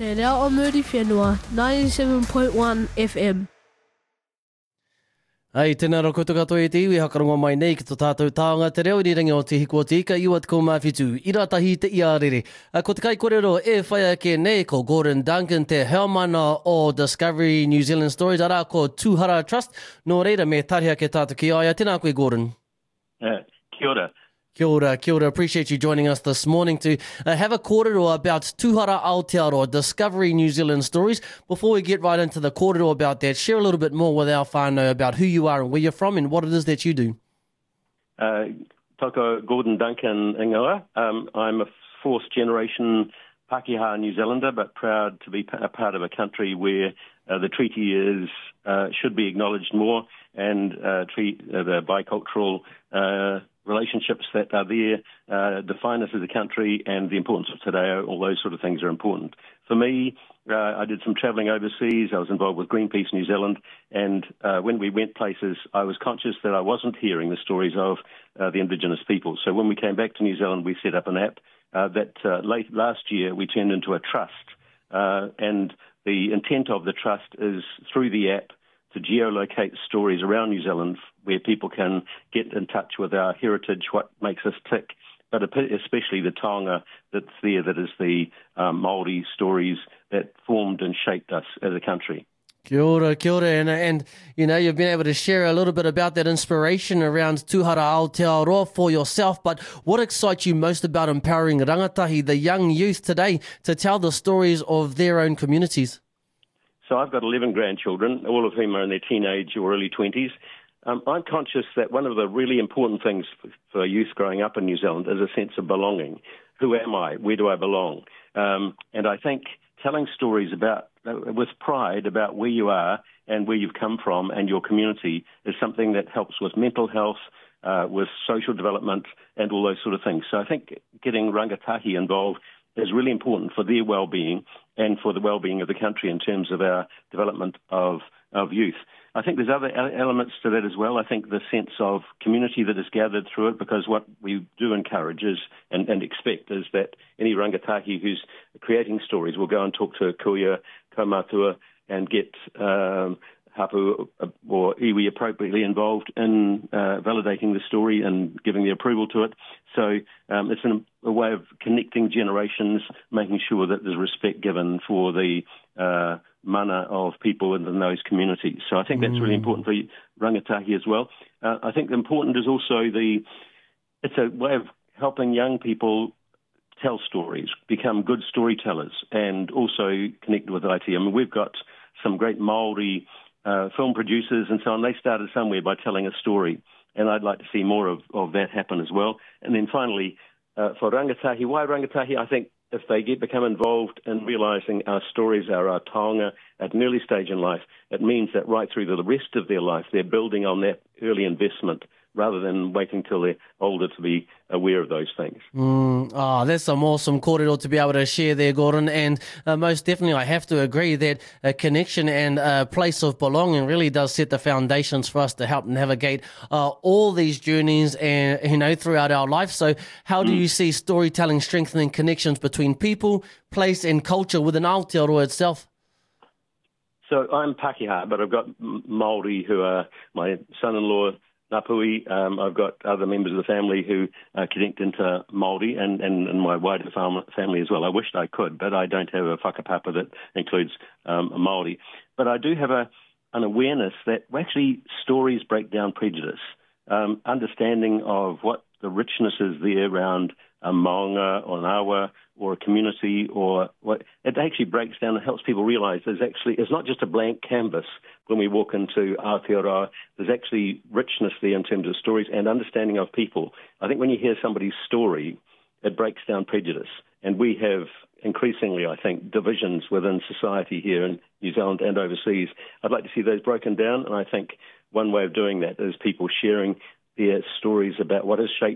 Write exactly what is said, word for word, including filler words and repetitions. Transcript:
Te reo o Muri Whenua, ninety-seven point one F M. Ai, tēnā rau koutou katoa e te iwi, hakarongo mai nei ki tō tātou tāonga te reo, ni rangi o te hiko o te ika, iwa te kou mawhitu, ira tahi te ia rere. A, ko te kai kōrero e whai ake nei, ko Gordon Duncan, te heomana o Discovery New Zealand Stories, ara ko Tūhara Trust, nō reira me tarihia ke tātou ki aia, tēnā koe Gordon. Uh, kia ora. Kia ora, kia ora. Appreciate you joining us this morning to uh, have a kōrero about Tūhara Aotearoa, Discovery New Zealand Stories. Before we get right into the kōrero about that, share a little bit more with our whānau about who you are and where you're from and what it is that you do. Uh, Toko Gordon Duncan ingoa. Um, I'm a fourth generation Pākehā New Zealander, but proud to be a part of a country where uh, the treaty is uh, should be acknowledged more, and uh, treat, uh, the bicultural uh, relationships that are there uh, define us as a country, and the importance of today, all those sort of things are important. For me, uh, I did some travelling overseas. I was involved with Greenpeace New Zealand, and uh, when we went places, I was conscious that I wasn't hearing the stories of uh, the Indigenous people. So when we came back to New Zealand, we set up an app uh, that uh, late last year we turned into a trust, uh, and the intent of the trust is through the app to geolocate stories around New Zealand where people can get in touch with our heritage, what makes us tick, but especially the taonga that's there, that is the um, Māori stories that formed and shaped us as a country. Kia ora, kia ora, and, and you know, you've been able to share a little bit about that inspiration around Tūhara Aotearoa for yourself, but what excites you most about empowering rangatahi, the young youth today, to tell the stories of their own communities? So I've got eleven grandchildren, all of whom are in their teenage or early twenties. Um, I'm conscious that one of the really important things for, for youth growing up in New Zealand is a sense of belonging. Who am I? Where do I belong? Um, and I think telling stories about, uh, with pride about where you are and where you've come from and your community is something that helps with mental health, uh, with social development and all those sort of things. So I think getting rangatahi involved is really important for their well-being and for the well-being of the country in terms of our development of, of youth. I think there's other elements to that as well. I think the sense of community that is gathered through it, because what we do encourage is, and, and expect is that any rangatahi who's creating stories will go and talk to kuia, kaumatua, and get um, hapu or iwi appropriately involved in uh, validating the story and giving the approval to it. So um, it's an, a way of connecting generations, making sure that there's respect given for the uh, mana of people in those communities. So I think that's really important for rangatahi as well. Uh, I think important is also the, it's a way of helping young people tell stories, become good storytellers, and also connect with I T. I mean, we've got some great Māori uh, film producers and so on. They started somewhere by telling a story, and I'd like to see more of, of that happen as well. And then finally, uh, for rangatahi, why rangatahi? I think if they get become involved in realising our stories are our taonga at an early stage in life, it means that right through the rest of their life, they're building on that early investment rather than waiting till they're older to be aware of those things. Mm, oh, that's some awesome kōrero to be able to share there, Gordon. And uh, most definitely, I have to agree that a connection and a place of belonging really does set the foundations for us to help navigate uh, all these journeys and, you know, throughout our life. So how do mm. you see storytelling strengthening connections between people, place and culture within Aotearoa itself? So I'm Pākehā, but I've got Māori who are my son-in-law, Ngāpuhi. Um, I've got other members of the family who uh, connect into Māori and, and, and my wider family as well. I wished I could, but I don't have a whakapapa that includes um, Māori. But I do have a, an awareness that actually stories break down prejudice, um, understanding of what the richness is there around a maunga or an awa or a community, or what it actually breaks down and helps people realise there's actually, it's not just a blank canvas when we walk into Aotearoa. There's actually richness there in terms of stories and understanding of people. I think when you hear somebody's story, it breaks down prejudice. And we have increasingly, I think, divisions within society here in New Zealand and overseas. I'd like to see those broken down, and I think one way of doing that is people sharing their stories about what has shaped